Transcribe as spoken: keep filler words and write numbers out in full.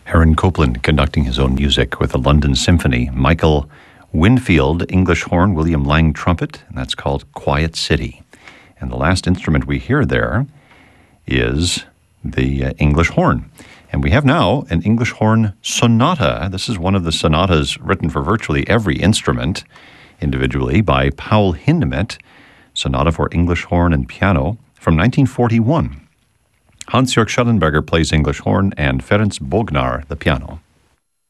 Aaron Copland conducting his own music with the London Symphony. Michael Winfield, English horn, William Lang, trumpet, and that's called Quiet City. And the last instrument we hear there is the uh, English horn. And we have now an English horn sonata. This is one of the sonatas written for virtually every instrument individually by Paul Hindemith, Sonata for English horn and piano from nineteen forty-one. Hans-Jörg Schellenberger plays English horn and Ferenc Bognár the piano.